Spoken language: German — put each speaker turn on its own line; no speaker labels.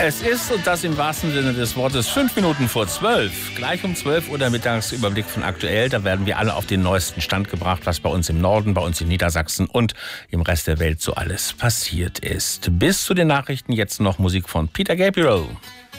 Es ist, und das im wahrsten Sinne des Wortes, 5 Minuten vor 12. Gleich um 12 Uhr der Mittagsüberblick von Aktuell. Da werden wir alle auf den neuesten Stand gebracht, was bei uns im Norden, bei uns in Niedersachsen und im Rest der Welt so alles passiert ist. Bis zu den Nachrichten jetzt noch Musik von Peter Gabriel.